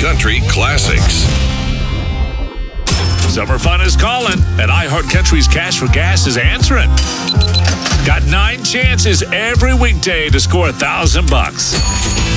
Country Classics. Summer fun is calling, and iHeart Country's Cash for Gas is answering. Got 9 chances every weekday to score $1,000.